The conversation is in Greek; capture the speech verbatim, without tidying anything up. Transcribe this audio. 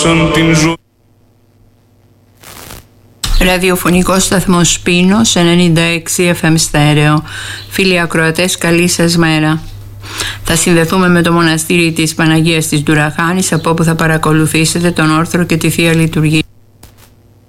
Ραδιοφωνικός σταθμός Σπίνος ενενήντα έξι εφ εμ στέρεο. Φίλοι ακροατές, καλή σας μέρα. Θα συνδεθούμε με το μοναστήρι της Παναγίας της Ντουραχάνης, από όπου θα παρακολουθήσετε τον όρθρο και τη Θεία Λειτουργία.